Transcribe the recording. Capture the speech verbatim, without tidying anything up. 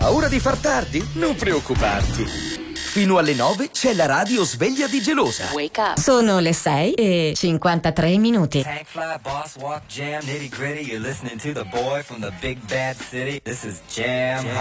Paura di far tardi? Non preoccuparti. Fino alle nove c'è la radio sveglia di Gelosa. Wake up. Sono le sei e cinquantatré minuti. Tank fly, boss walk, jam, nitty gritty. You're listening to the boy from the big bad city. This is Jam. Jam.